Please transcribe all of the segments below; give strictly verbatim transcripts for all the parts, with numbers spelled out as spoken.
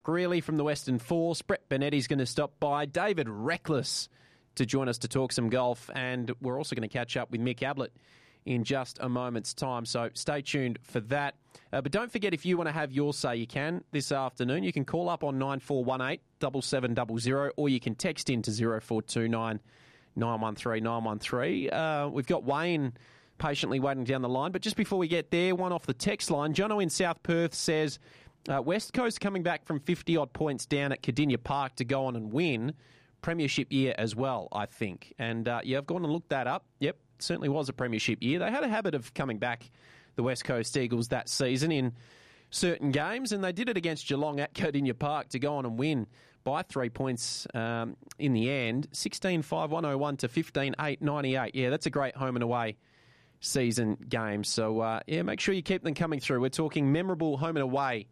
Greeley from the Western Force. Brett Benetti's going to stop by. David Reckless to join us to talk some golf. And we're also going to catch up with Mick Ablett in just a moment's time. So stay tuned for that. Uh, but don't forget, if you want to have your say, you can this afternoon. You can call up on nine four one eight, seven seven zero zero, or you can text in to zero four two nine, nine one three, nine one three. Uh, we've got Wayne patiently waiting down the line. But just before we get there, one off the text line. Jono in South Perth says, uh, West Coast coming back from fifty-odd points down at Cardinia Park to go on and win. Premiership year as well, I think. And, uh, yeah, I've gone and looked that up. Yep, it certainly was a premiership year. They had a habit of coming back, the West Coast Eagles, that season in certain games, and they did it against Geelong at Cardinia Park to go on and win by three points um, in the end, sixteen five one oh one to fifteen eight ninety-eight. Yeah, that's a great home and away season game. So, uh, yeah, make sure you keep them coming through. We're talking memorable home and away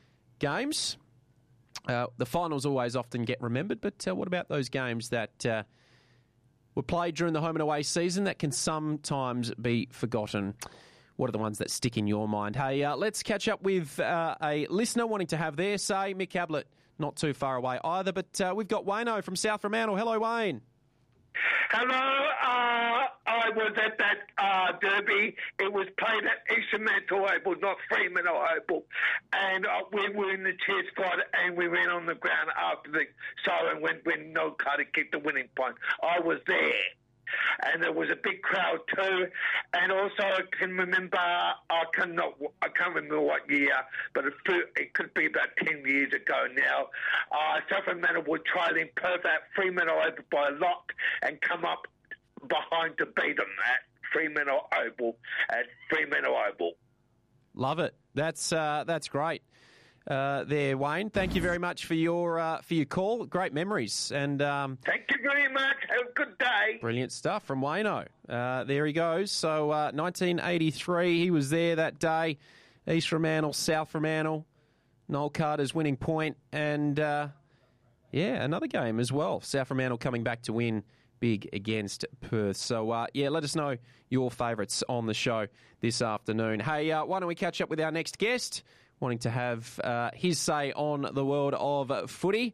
games. Uh, the finals always often get remembered, but uh, what about those games that uh, were played during the home and away season that can sometimes be forgotten? What are the ones that stick in your mind? Hey, uh, let's catch up with uh, a listener wanting to have their say. Mick Ablett, not too far away either, but uh, we've got Wayno from South Fremantle. Hello, Wayne. Hello, uh, I was at that uh, derby. It was played at Eastern Mantle Oval, not Fremantle Oval. And uh, we were in the cheer squad and we went on the ground after the siren when, when No Carter kicked the winning point. I was there. And there was a big crowd too. And also I can remember, I cannot, I can't remember what year, but it, it could be about ten years ago now. Uh, South Fremantle would try to Perth at Fremantle Oval by a lot and come up behind to beat them at Fremantle Oval, at Fremantle Oval. Love it. That's, uh, that's great. Uh, there, Wayne. Thank you very much for your uh, for your call. Great memories. And um, thank you very much. Have a good day. Brilliant stuff from Wayno. Uh, there he goes. So uh, nineteen eighty-three, he was there that day. East Fremantle, South Fremantle. Noel Carter's winning point. And, uh, yeah, another game as well. South Fremantle coming back to win big against Perth. So, uh, yeah, let us know your favourites on the show this afternoon. Hey, uh, why don't we catch up with our next guest, wanting to have uh, his say on the world of footy.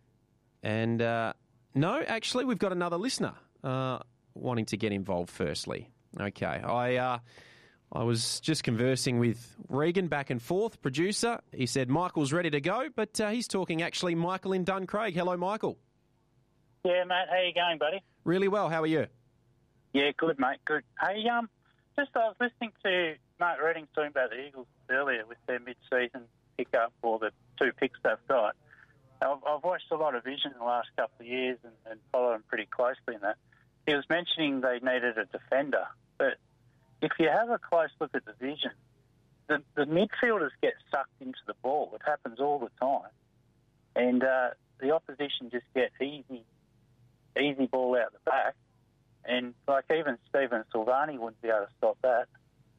And uh, no, actually, we've got another listener uh, wanting to get involved firstly. Okay, I uh, I was just conversing with Regan back and forth, producer. He said Michael's ready to go, but uh, he's talking actually Michael in Duncraig. Hello, Michael. Yeah, mate, how you going, buddy? Really well, how are you? Yeah, good, mate, good. Hey, um, just I was listening to Mark Redding talking about the Eagles earlier with their mid-season pick-up, or the two picks they've got. I've, I've watched a lot of Vision in the last couple of years and, and followed them pretty closely in that. He was mentioning they needed a defender, but if you have a close look at the Vision, the, the midfielders get sucked into the ball. It happens all the time. And uh, the opposition just get easy, easy ball out the back. And like even Stephen Silvani wouldn't be able to stop that.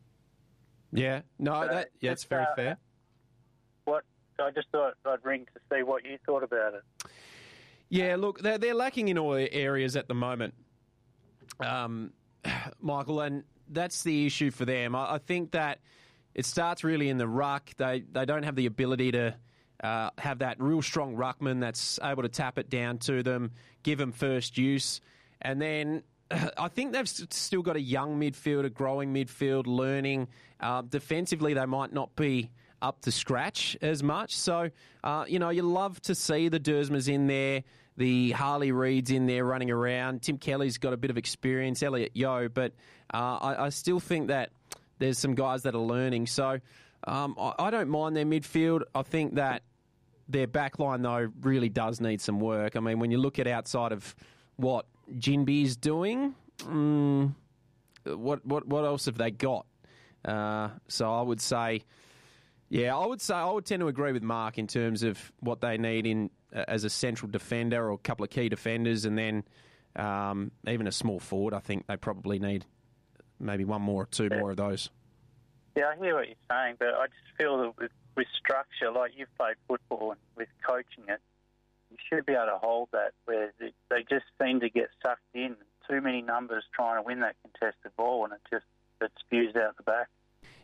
Yeah, no, so that yeah, that's very uh, fair. What I just thought I'd ring to see what you thought about it. Yeah, look, they're, they're lacking in all areas at the moment, um, Michael, and that's the issue for them. I, I think that it starts really in the ruck. They they don't have the ability to uh, have that real strong ruckman that's able to tap it down to them, give them first use, and then I think they've still got a young midfield, a growing midfield, learning. Uh, defensively, they might not be up to scratch as much. So, uh, you know, you love to see the Dersmas in there, the Harley Reeds in there running around. Tim Kelly's got a bit of experience, Elliot Yeo, but uh, I, I still think that there's some guys that are learning. So um, I, I don't mind their midfield. I think that their backline, though, really does need some work. I mean, when you look at outside of what Jinby's doing, mm, what what what else have they got? Uh, so I would say, yeah, I would say I would tend to agree with Mark in terms of what they need in uh, as a central defender or a couple of key defenders, and then um, even a small forward. I think they probably need maybe one more or two yeah. more of those. Yeah, I hear what you're saying, but I just feel that with, with structure, like you've played football and with coaching it, you should be able to hold that, where they just seem to get sucked in. Too many numbers trying to win that contested ball, and it just it spews out the back.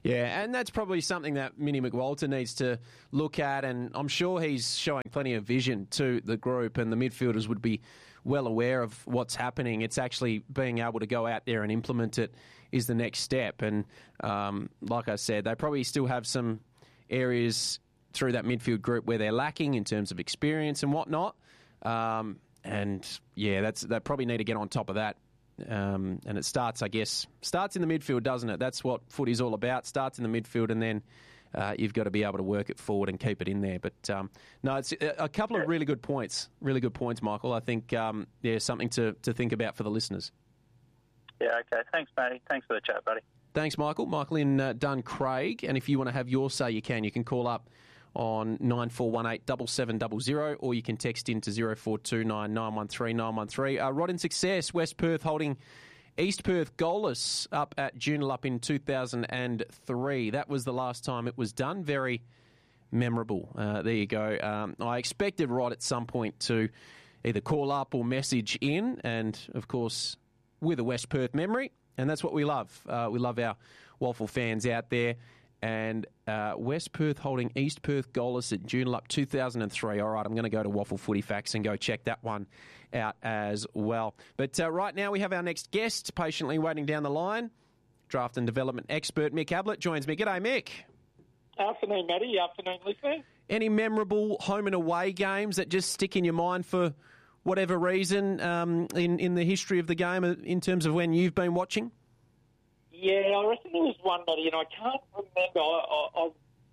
Yeah, and that's probably something that Minnie McWalter needs to look at, and I'm sure he's showing plenty of vision to the group, and the midfielders would be well aware of what's happening. It's actually being able to go out there and implement it is the next step. And um, like I said, they probably still have some areas through that midfield group where they're lacking in terms of experience and whatnot. Um, and, yeah, that's they probably need to get on top of that. Um, and it starts, I guess, starts in the midfield, doesn't it? That's what footy's all about. Starts in the midfield, and then uh, you've got to be able to work it forward and keep it in there. But um, no, it's a, a couple of really good points. Really good points, Michael. I think um, yeah, something to, to think about for the listeners. Yeah, okay. Thanks, Matty. Thanks for the chat, buddy. Thanks, Michael. Michael in uh, Duncraig. And if you want to have your say, you can. You can call up on nine four one eight seven seven zero zero, or you can text into zero four two nine nine one three nine one three. Uh, Rod in success, West Perth holding East Perth goalless up at Joondalup in two thousand three. That was the last time it was done. Very memorable. Uh, there you go. Um, I expected Rod at some point to either call up or message in, and of course with a West Perth memory, and that's what we love. Uh, we love our Waffle fans out there. And uh, West Perth holding East Perth goalless at Joondalup two thousand three. All right, I'm going to go to Waffle Footy Facts and go check that one out as well. But uh, right now we have our next guest patiently waiting down the line. Draft and development expert Mick Ablett joins me. G'day, Mick. Afternoon, Matty. Afternoon, listeners. Any memorable home and away games that just stick in your mind for whatever reason um, in, in the history of the game in terms of when you've been watching? Yeah, I reckon there was one, Matty, and I can't remember. I, I,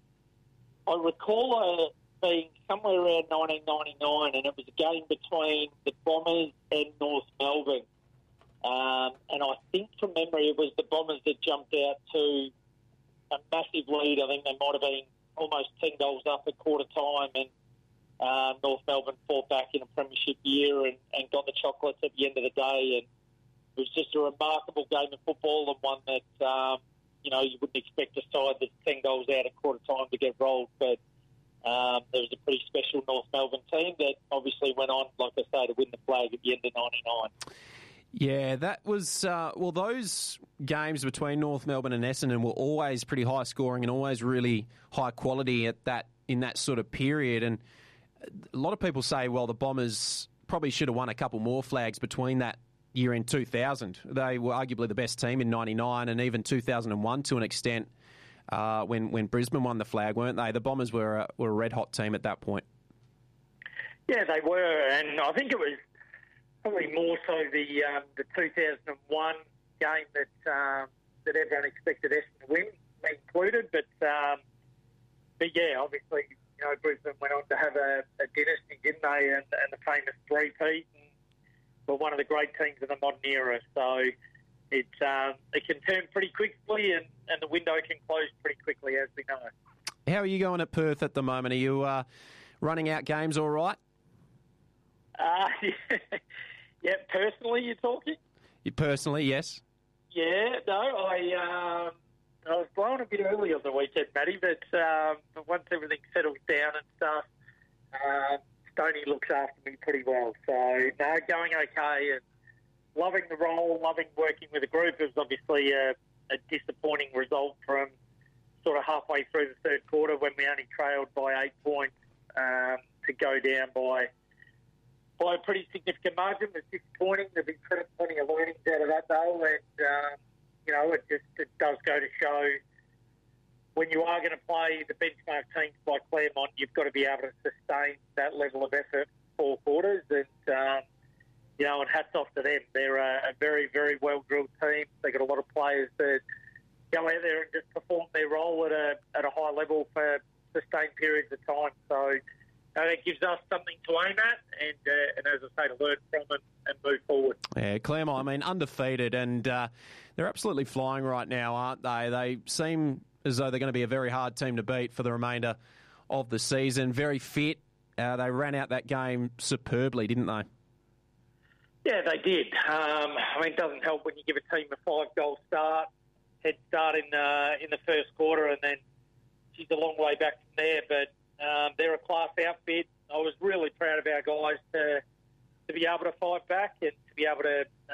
I recall it being somewhere around nineteen ninety-nine, and it was a game between the Bombers and North Melbourne. Um, and I think from memory it was the Bombers that jumped out to a massive lead. I think they might have been almost ten goals up at quarter time, and uh, North Melbourne fought back in a premiership year and, and got the chocolates at the end of the day. And it was just a remarkable game of football, and one that, um, you know, you wouldn't expect a side that's ten goals out at quarter time to get rolled. But um, there was a pretty special North Melbourne team that obviously went on, like I say, to win the flag at the end of ninety-nine. Yeah, that was, uh, well, those games between North Melbourne and Essendon were always pretty high scoring and always really high quality at that in that sort of period. And a lot of people say, well, the Bombers probably should have won a couple more flags between that year in two thousand. They were arguably the best team in ninety-nine and even two thousand one to an extent uh, when when Brisbane won the flag, weren't they? The Bombers were a, were a red-hot team at that point. Yeah, they were, and I think it was probably more so the um, the two thousand one game that um, that everyone expected Essendon to win, me included. But um, but yeah, obviously, you know, Brisbane went on to have a, a dynasty, didn't they? And, and the famous three-peat. But one of the great teams in the modern era. So it um, it can turn pretty quickly, and, and the window can close pretty quickly, as we know. How are you going at Perth at the moment? Are you uh, running out games all right? Uh, yeah. yeah, personally, you're talking? You personally, yes. Yeah, no, I um, I was blown a bit early on the weekend, Matty, but, um, but once everything settles down and stuff, um, Stoney looks after me pretty well. So, no, going okay and loving the role, loving working with the group. It was obviously a, a disappointing result from sort of halfway through the third quarter when we only trailed by eight points um, to go down by by a pretty significant margin. It was disappointing. There've been plenty of learnings out of that, though, and, um, you know, it just it does go to show when you are going to play the benchmark teams like Claremont, you've got to be able to sustain that level of effort for four quarters. And, um, you know, and hats off to them. They're a, a very, very well-drilled team. They've got a lot of players that go out there and just perform their role at a at a high level for sustained periods of time. So uh, it gives us something to aim at and, uh, and as I say, to learn from and, and move forward. Yeah, Claremont, I mean, undefeated, and uh, they're absolutely flying right now, aren't they? They seem as though they're going to be a very hard team to beat for the remainder of the season. Very fit. Uh, they ran out that game superbly, didn't they? Yeah, they did. Um, I mean, it doesn't help when you give a team a five-goal start, head start in uh, in the first quarter, and then she's a long way back from there. But um, they're a class outfit. I was really proud of our guys to to be able to fight back and to be able to um,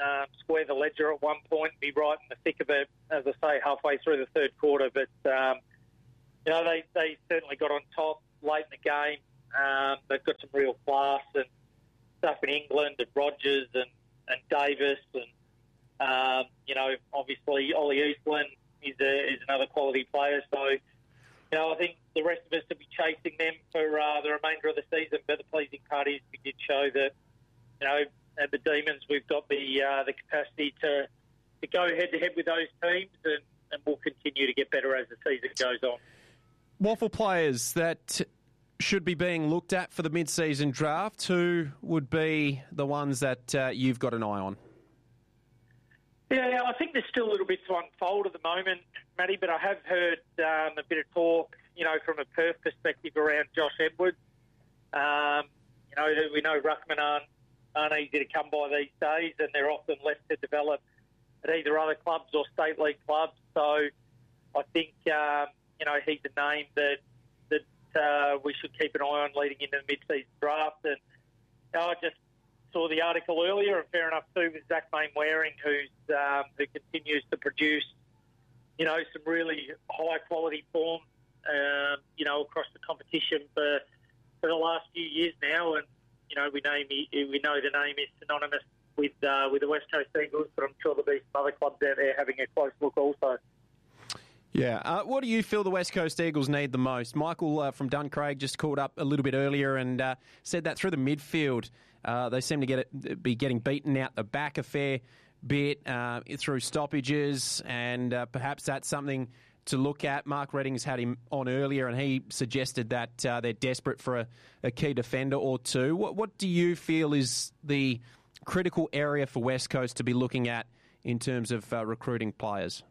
square the ledger at one point and be right in the thick of it, as I say, halfway through the third quarter. But, um, you know, they, they certainly got on top late in the game. Um, they've got some real class and stuff in England and Rogers and, and Davis. And, um, you know, obviously Ollie Eastland is, a, is another quality player. So, you know, I think the rest of us will be chasing them for uh, the remainder of the season. But the pleasing part is we did show that, you know, at the Demons, we've got the uh, the capacity to to go head-to-head with those teams, and, and we'll continue to get better as the season goes on. Waffle players that should be being looked at for the mid-season draft, who would be the ones that uh, you've got an eye on? Yeah, I think there's still a little bit to unfold at the moment, Matty, but I have heard um, a bit of talk, you know, from a Perth perspective around Josh Edwards. Um, you know, we know Ruckman aren't, aren't easy to come by these days, and they're often left to develop at either other clubs or state league clubs. So I think, um, you know, he's a name that that uh, we should keep an eye on leading into the mid-season draft. And you know, I just saw the article earlier, and fair enough too, with Zach Mainwaring, who's um, who continues to produce, you know, some really high-quality form, um, you know, across the competition for for the last few years now. And you know, we name we know the name is synonymous with uh, with the West Coast Eagles, but I'm sure there'll be some other clubs out there having a close look also. Yeah. Uh, what do you feel the West Coast Eagles need the most? Michael uh, from Duncraig just called up a little bit earlier and uh, said that through the midfield, uh, they seem to get it, be getting beaten out the back a fair bit uh, through stoppages, and uh, perhaps that's something to look at. Mark Redding's had him on earlier, and he suggested that uh, they're desperate for a, a key defender or two. What, what do you feel is the critical area for West Coast to be looking at in terms of uh, recruiting players?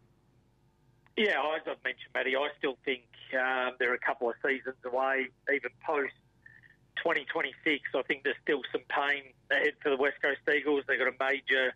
Yeah, as I've mentioned, Matty, I still think um, they're a couple of seasons away, even post twenty twenty-six. I think there's still some pain ahead for the West Coast Eagles. They've got a major,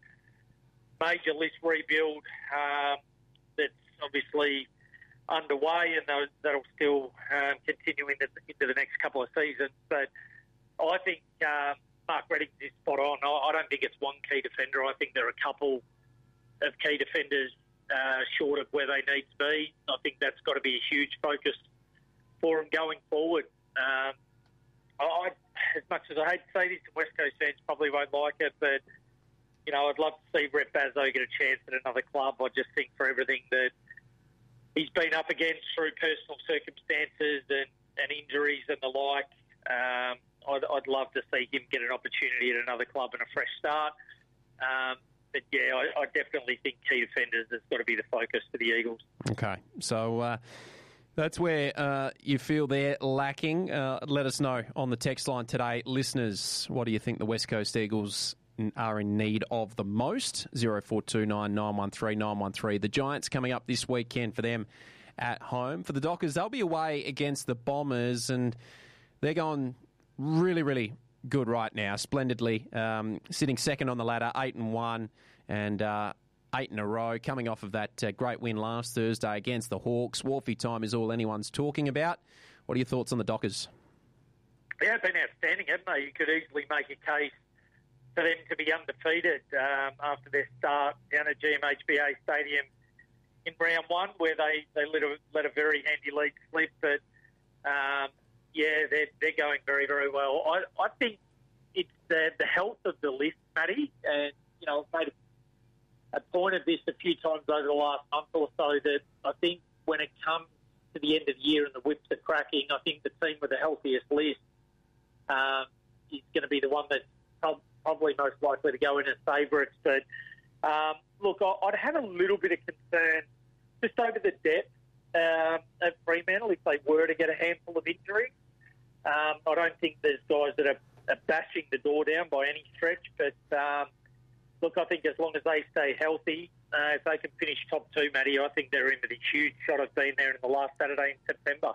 major list rebuild um, that's obviously underway, and that'll still um, continue into, into the next couple of seasons. But I think um, Mark Redding is spot on. I, I don't think it's one key defender. I think there are a couple of key defenders Uh, short of where they need to be. I think that's got to be a huge focus for them going forward. Um, I, as much as I hate to say this, the West Coast fans probably won't like it, but you know, I'd love to see Brett Bazzo get a chance at another club. I just think for everything that he's been up against through personal circumstances and, and injuries and the like, um, I'd, I'd love to see him get an opportunity at another club and a fresh start. Um, But, yeah, I, I definitely think key defenders has got to be the focus for the Eagles. Okay, so uh, that's where uh, you feel they're lacking. Uh, let us know on the text line today. Listeners, what do you think the West Coast Eagles are in need of the most? zero four two nine, nine one three, nine one three. The Giants coming up this weekend for them at home. For the Dockers, they'll be away against the Bombers, and they're going really, really good right now, splendidly. Um, sitting second on the ladder, eight and one, and uh, eight in a row. Coming off of that uh, great win last Thursday against the Hawks. Wharfie time is all anyone's talking about. What are your thoughts on the Dockers? Yeah, they've been outstanding, haven't they? You could easily make a case for them to be undefeated um, after their start down at G M H B A Stadium in round one, where they, they let, a, let a very handy lead slip, but um, yeah, they're, they're going very, very well. I, I think it's the, the health of the list, Matty, and, you know, I've made a, a point of this a few times over the last month or so, that I think when it comes to the end of the year and the whips are cracking, I think the team with the healthiest list um, is going to be the one that's probably most likely to go in as favourites. But, um, look, I'd have a little bit of concern just over the depth um, at Fremantle if they were to get a handful of injuries. Um, I don't think there's guys that are, are bashing the door down by any stretch, but um, look, I think as long as they stay healthy, uh, if they can finish top two, Matty, I think they're in with a huge shot of being there in the last Saturday in September.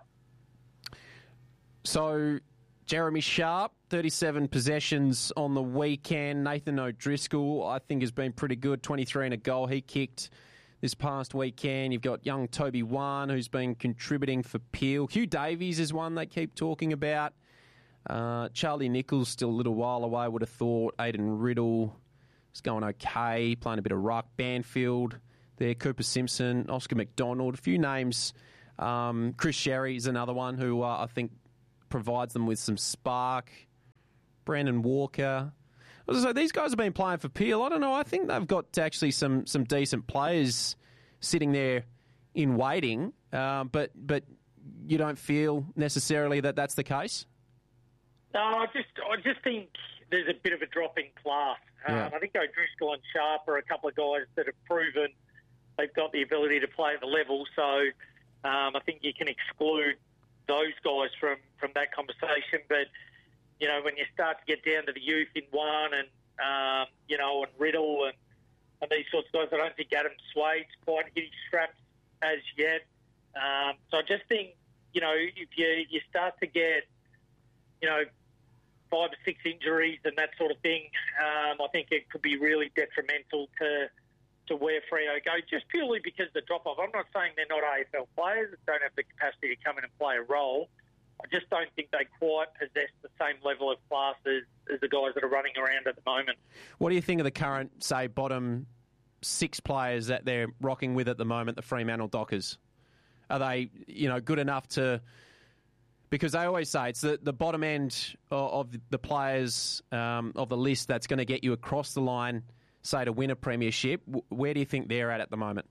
So, Jeremy Sharp, thirty-seven possessions on the weekend. Nathan O'Driscoll, I think, has been pretty good, twenty-three and a goal he kicked this past weekend. You've got young Toby Wan, who's been contributing for Peel. Hugh Davies is one they keep talking about. Uh, Charlie Nichols still a little while away, I would have thought. Aidan Riddle, is going okay, playing a bit of ruck. Banfield there, Cooper Simpson, Oscar McDonald, a few names. Um, Chris Sherry is another one who uh, I think provides them with some spark. Brandon Walker. So these guys have been playing for Peel. I don't know. I think they've got actually some some decent players sitting there in waiting, uh, but but you don't feel necessarily that that's the case? No, I just I just think there's a bit of a drop in class. Yeah. Um, I think O'Driscoll and Sharp are a couple of guys that have proven they've got the ability to play at the level. So um, I think you can exclude those guys from, from that conversation. But you know, when you start to get down to the youth in one and, um, you know, and Riddle and, and these sorts of guys, I don't think Adam Swade's quite hitting straps as yet. Um, so I just think, you know, if you, you start to get, you know, five or six injuries and that sort of thing, um, I think it could be really detrimental to to where Freo go, just purely because the drop-off. I'm not saying they're not A F L players that don't have the capacity to come in and play a role. I just don't think they quite possess the same level of class as, as the guys that are running around at the moment. What do you think of the current, say, bottom six players that they're rocking with at the moment, the Fremantle Dockers? Are they, you know, good enough to... Because they always say it's the, the bottom end of, of the players um, of the list that's going to get you across the line, say, to win a premiership. Where do you think they're at at the moment?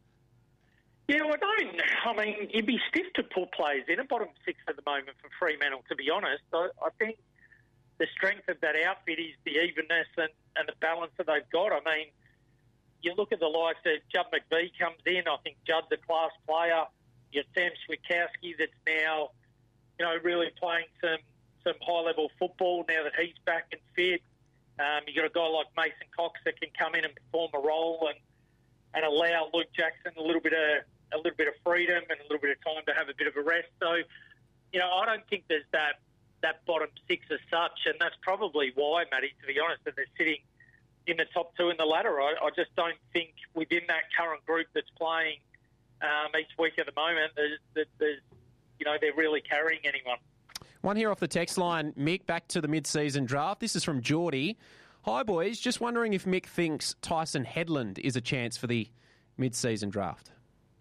Yeah, well, I don't. I mean, you'd be stiff to put players in a bottom six at the moment for Fremantle, to be honest. I, I think the strength of that outfit is the evenness and, and the balance that they've got. I mean, you look at the likes of Judd McVie comes in. I think Judd's a class player. You have Sam Switkowski that's now, you know, really playing some, some high-level football now that he's back and fit. Um, you've got a guy like Mason Cox that can come in and perform a role and, and allow Luke Jackson a little bit of a little bit of freedom and a little bit of time to have a bit of a rest. So, you know, I don't think there's that that bottom six as such, and that's probably why, Matty, to be honest, that they're sitting in the top two in the ladder. I, I just don't think within that current group that's playing um, each week at the moment, there's, that there's, you know, they're really carrying anyone. One here off the text line, Mick, back to the mid-season draft. This is from Geordie. Hi, boys. Just wondering if Mick thinks Tyson Headland is a chance for the mid-season draft.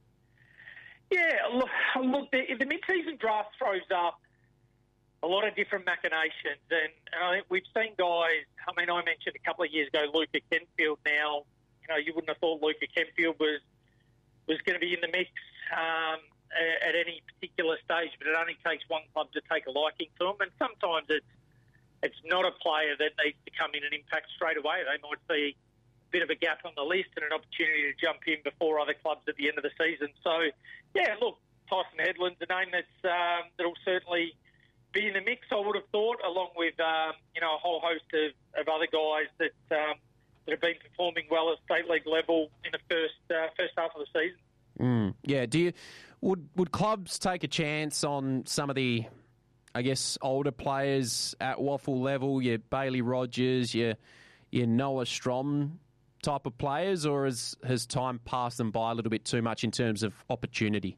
Yeah, look, look the, the mid-season draft throws up a lot of different machinations, and, and I think we've seen guys, I mean, I mentioned a couple of years ago Luca Kenfield now. You know, you wouldn't have thought Luca Kenfield was, was going to be in the mix um, at any particular stage, but it only takes one club to take a liking to him, and sometimes it's it's not a player that needs to come in and impact straight away. They might see a bit of a gap on the list and an opportunity to jump in before other clubs at the end of the season. So, yeah, look, Tyson Headland's a name that's um, that'll certainly be in the mix, I would have thought, along with um, you know a whole host of, of other guys that um, that have been performing well at state league level in the first uh, first half of the season. Mm, yeah, do you would would clubs take a chance on some of the, I guess, older players at waffle level, your Bailey Rogers, your your Noah Strom type of players, or has has time passed them by a little bit too much in terms of opportunity?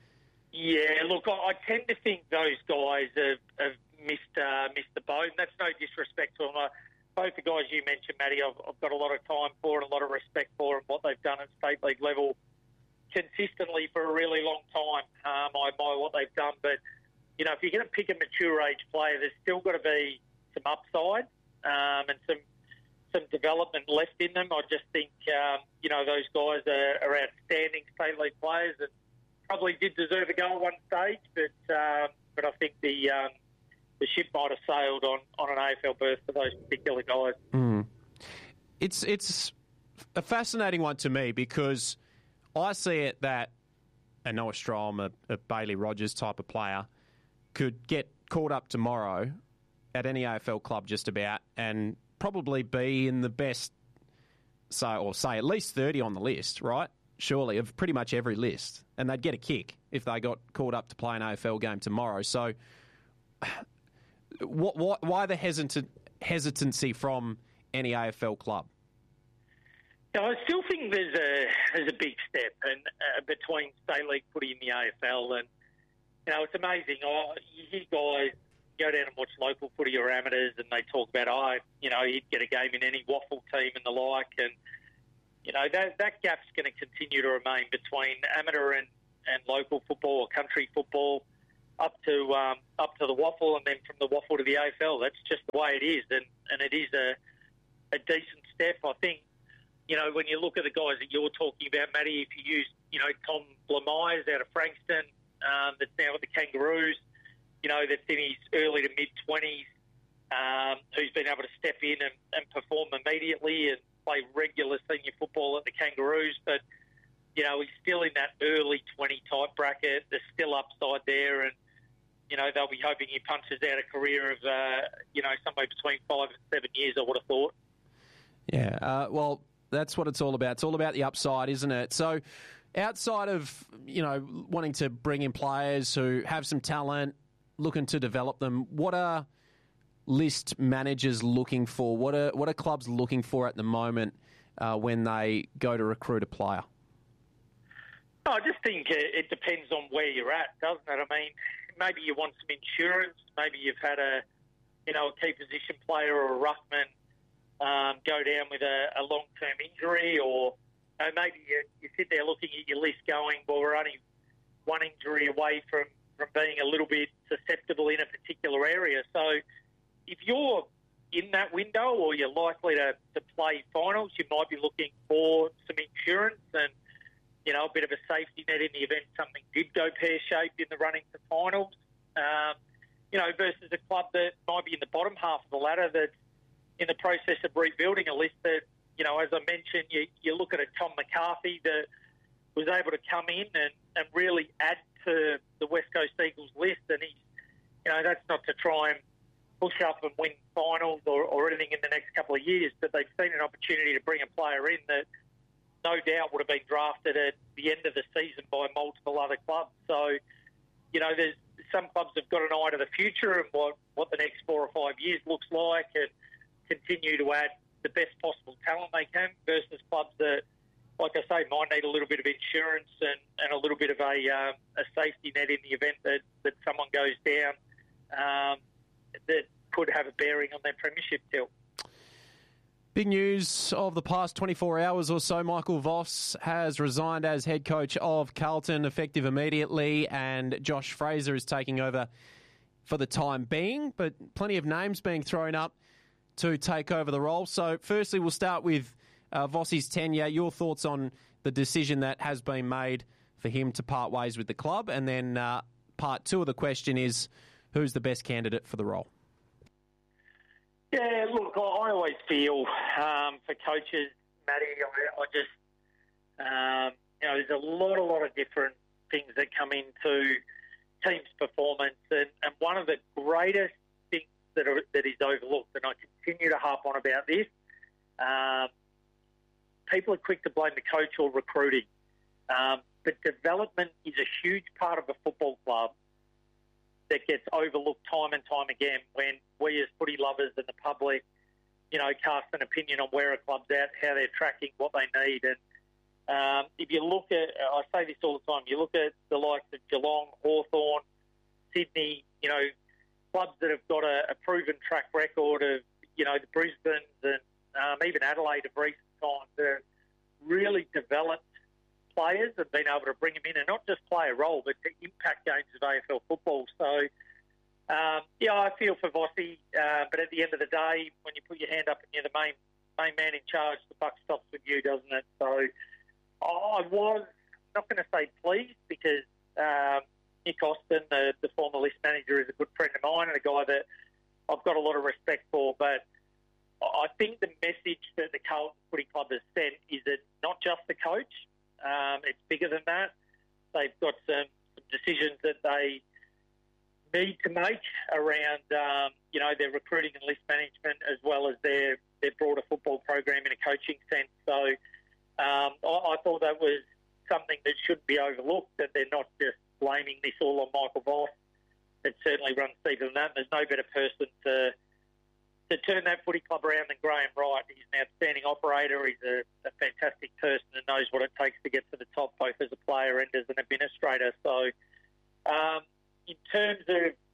Yeah, look, I, I tend to think those guys have, have missed uh, missed the boat, and that's no disrespect to them. I, both the guys you mentioned, Matty, I've, I've got a lot of time for and a lot of respect for, and what they've done at state league level consistently for a really long time. Um, I admire what they've done, but you know, if you're going to pick a mature age player, there's still got to be some upside um, and some some development left in them. I just think um, you know those guys are, are outstanding state league players and probably did deserve a go at one stage, but um, but I think the um, the ship might have sailed on, on an A F L berth for those particular guys. Mm. It's it's a fascinating one to me because I see it that a Noah Strom, a, a Bailey Rogers type of player, could get called up tomorrow at any A F L club just about and probably be in the best, say, or say at least thirty on the list, right? Surely, of pretty much every list. And they'd get a kick if they got called up to play an A F L game tomorrow. So what, what, why the hesitant, hesitancy from any A F L club? No, I still think there's a there's a big step and uh, between state league footy and the A F L, and you know it's amazing. Oh, you hear guys go down and watch local footy or amateurs, and they talk about, oh, you know, he'd get a game in any waffle team and the like, and you know that that gap's going to continue to remain between amateur and, and local football or country football, up to um, up to the waffle, and then from the waffle to the A F L. That's just the way it is, and, and it is a a decent step. I think, you know, when you look at the guys that you're talking about, Matty, if you use, you know, Tom Blamires out of Frankston, um, that's now at the Kangaroos, you know, that's in his early to mid-twenties, um, who's been able to step in and, and perform immediately and play regular senior football at the Kangaroos. But, you know, he's still in that early twenty type bracket. There's still upside there, and, you know, they'll be hoping he punches out a career of, uh, you know, somewhere between five and seven years, I would have thought. Yeah, uh, well, that's what it's all about. It's all about the upside, isn't it? So outside of, you know, wanting to bring in players who have some talent, looking to develop them, what are list managers looking for? What are what are clubs looking for at the moment uh, when they go to recruit a player? I just think it depends on where you're at, doesn't it? I mean, maybe you want some insurance. Maybe you've had a, you know, a key position player or a ruckman Um, go down with a, a long-term injury, or uh, maybe you, you sit there looking at your list going, well, we're only one injury away from, from being a little bit susceptible in a particular area. So if you're in that window or you're likely to, to play finals, you might be looking for some insurance and, you know, a bit of a safety net in the event something did go pear-shaped in the running to finals, um, you know, versus a club that might be in the bottom half of the ladder that's in the process of rebuilding a list that, you know, as I mentioned, you, you look at a Tom McCarthy that was able to come in and, and really add to the West Coast Eagles list. And he's, you know, that's not to try and push up and win finals or, or anything in the next couple of years, but they've seen an opportunity to bring a player in that no doubt would have been drafted at the end of the season by multiple other clubs. So, you know, there's some clubs have got an eye to the future and what, what the next four or five years looks like, and continue to add the best possible talent they can, versus clubs that, like I say, might need a little bit of insurance and, and a little bit of a, um, a safety net in the event that, that someone goes down um, that could have a bearing on their premiership deal. Big news of the past twenty-four hours or so, Michael Voss has resigned as head coach of Carlton, effective immediately, and Josh Fraser is taking over for the time being, but plenty of names being thrown up to take over the role. So firstly, we'll start with uh, Vossi's tenure. Your thoughts on the decision that has been made for him to part ways with the club. And then uh, part two of the question is, who's the best candidate for the role? Yeah, look, I always feel um, for coaches, Matty, I, I just, um, you know, there's a lot, a lot of different things that come into teams' performance. And, and one of the greatest That, are, that is overlooked, and I continue to harp on about this. Um, people are quick to blame the coach or recruiting, um, but development is a huge part of a football club that gets overlooked time and time again when we as footy lovers and the public, you know, cast an opinion on where a club's at, how they're tracking, what they need. And um, if you look at, I say this all the time, you look at the likes of Geelong, Hawthorn, Sydney, you know, clubs that have got a, a proven track record of, you know, the Brisbanes and um, even Adelaide of recent times that have really developed players and been able to bring them in and not just play a role, but to impact games of A F L football. So, um, yeah, I feel for Vossi, uh, but at the end of the day, when you put your hand up and you're the main main man in charge, the buck stops with you, doesn't it? So I was not going to say pleased because um, Nick Austin, the, the former list manager, is a good friend of mine and a guy that I've got a lot of respect for. But I think the message that the Carlton Footy Club has sent is that not just the coach, um, it's bigger than that. They've got some, some decisions that they need to make around, um, you know, their recruiting and list management as well as their, their broader football program in a coaching sense. So um, I, I thought that was something that shouldn't be overlooked, that they're not just blaming this all on Michael Voss. It certainly runs deeper than that. There's no better person to to turn that footy club around than Graham Wright. He's an outstanding operator. He's a, a fantastic person and knows what it takes to get to the top, both as a player and as an administrator. So um, in terms of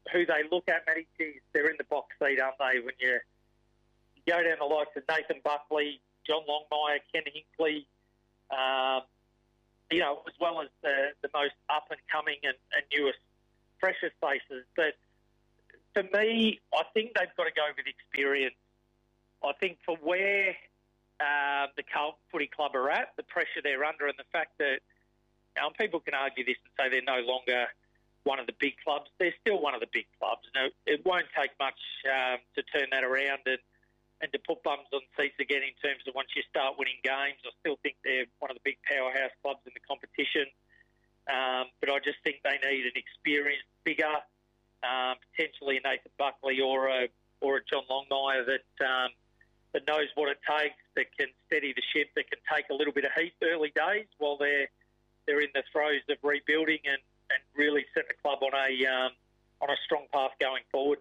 who they look at, Matty, geez, they're in the box seat, aren't they? When you, you go down the likes of Nathan Buckley, John Longmire, Ken Hinkley, um, you know, as well as the, the most up-and-coming and, and newest, freshest faces. But for me, I think they've got to go with experience. I think for where uh, the Carlton Footy Club are at, the pressure they're under, and the fact that, you know, people can argue this and say they're no longer one of the big clubs. They're still one of the big clubs. Now, it won't take much um, to turn that around and, and to put bums on seats again in terms of once you start winning games. I still think they're one of the big powerhouse clubs in the competition. Um, but I just think they need an experienced figure, um, potentially a Nathan Buckley or a or a John Longmire that um, that knows what it takes, that can steady the ship, that can take a little bit of heat early days while they're they're in the throes of rebuilding and, and really set the club on a um, on a strong path going forward.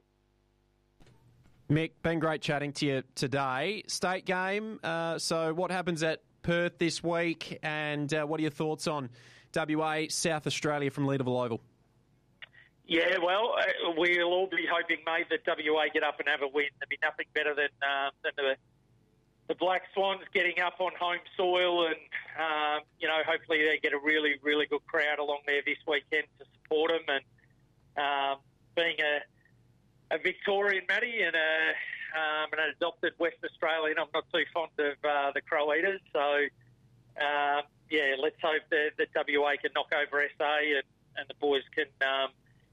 Mick, been great chatting to you today. State game, uh, so what happens at Perth this week, and uh, what are your thoughts on W A, South Australia from Leederville Oval? Yeah, well, uh, we'll all be hoping, mate, that W A get up and have a win. There'd be nothing better than um, than the, the Black Swans getting up on home soil, and um, you know, hopefully they get a really, really good crowd along there this weekend to support them. And um, being a a Victorian, Matty, and a, um, an adopted West Australian, I'm not too fond of uh, the Crow Eaters. So, um, yeah, let's hope that, that W A can knock over S A and, and the boys can um,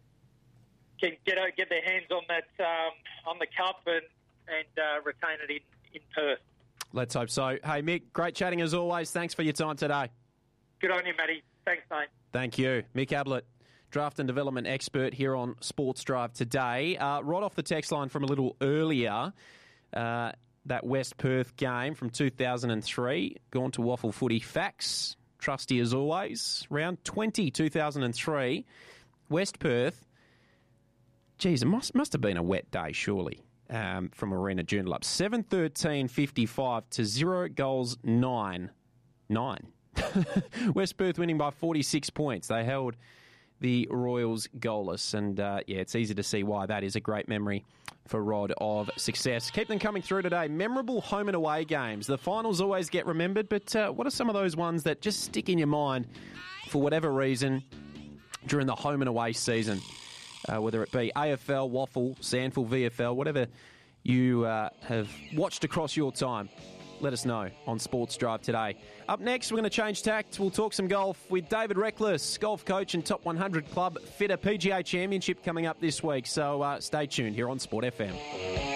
can get get their hands on that um, on the cup and and uh, retain it in, in Perth. Let's hope so. Hey, Mick, great chatting as always. Thanks for your time today. Good on you, Matty. Thanks, mate. Thank you. Mick Ablett, draft and development expert here on Sports Drive today. Uh, right off the text line from a little earlier, uh, that West Perth game from two thousand three, gone to Waffle Footy Facts, trusty as always, round twenty, two thousand three, West Perth. Geez, it must, must have been a wet day, surely, um, from Arena Joondalup. seven thirteen fifty-five to zero goals, nine. Nine. West Perth winning by forty-six points. They held the Royals goalless, and uh, yeah, it's easy to see why that is a great memory for Rod of success. Keep them coming through today. Memorable home and away games. The finals always get remembered, but uh, what are some of those ones that just stick in your mind for whatever reason during the home and away season? Uh, whether it be A F L, Waffle, Sandful, V F L, whatever you uh, have watched across your time. Let us know on Sports Drive today. Up next, we're going to change tact. We'll talk some golf with David Reckless, golf coach and top one hundred club fitter. P G A Championship coming up this week, so uh, stay tuned here on Sport F M.